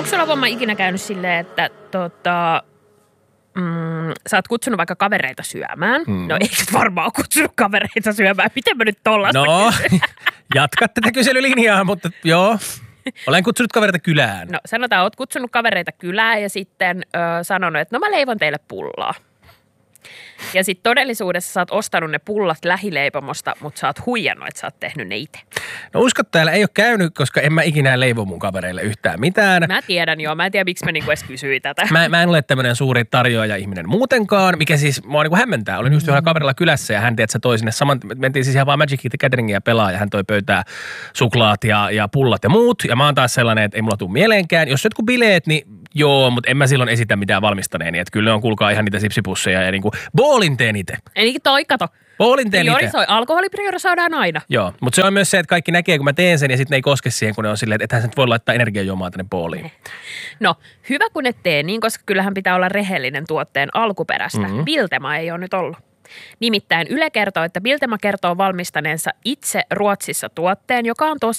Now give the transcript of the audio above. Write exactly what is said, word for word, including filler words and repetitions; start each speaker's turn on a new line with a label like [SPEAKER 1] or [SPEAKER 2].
[SPEAKER 1] onko sulla Vomma ikinä käynyt silleen, että tota, mm, sä oot kutsunut vaikka kavereita syömään? Mm. No eikö varmaan ole kutsunut kavereita syömään? Miten mä nyt tollaista
[SPEAKER 2] No, jatkat tätä kyselylinjaa, mutta joo. Olen kutsunut kavereita kylään.
[SPEAKER 1] No sanotaan, oot kutsunut kavereita kylään ja sitten ö, sanonut, että no mä leivon teille pullaa. Ja sitten todellisuudessa sä oot ostanut ne pullat lähileipomosta, mutta sä oot huijannut, että sä oot tehnyt ne itse.
[SPEAKER 2] No uskot, täällä ei ole käynyt, koska en mä ikinä leivo mun kavereille yhtään mitään.
[SPEAKER 1] Mä tiedän joo, mä en tiedä miksi mä niinku edes kysyin tätä.
[SPEAKER 2] Mä, mä en ole tämmöinen suuri tarjoaja-ihminen muutenkaan, mikä siis mua niinku hämmentää. Olin just yhdellä kaverilla kylässä ja hän tiedät, että toi sinne saman, mentiin siis ihan vaan Magic the Gatheringia pelaa ja hän toi pöytää suklaat ja, ja pullat ja muut. Ja mä oon taas sellainen, että ei mulla tule mieleenkään. Jos jotkut bileet, niin joo, mutta en mä silloin esitä mitään valmistaneeni. Että kyllä ne on, kuulkaa ihan niitä sipsipusseja ja niinku boolin teen itse.
[SPEAKER 1] Eli toi, kato.
[SPEAKER 2] Boolin teen itse.
[SPEAKER 1] Priorisoi. Alkoholi priorisoidaan aina.
[SPEAKER 2] Joo, mutta se on myös se, että kaikki näkee, kun mä teen sen ja sitten ne ei koske siihen, kun ne on silleen, että ethän sä nyt voi laittaa energiajuomaa tänne booliin.
[SPEAKER 1] No, hyvä kun et tee niin, koska kyllähän pitää olla rehellinen tuotteen alkuperästä. Mm-hmm. Biltema ei ole nyt ollut. Nimittäin Yle kertoo, että Biltema kertoo valmistaneensa itse Ruotsissa tuotteen, joka on tosi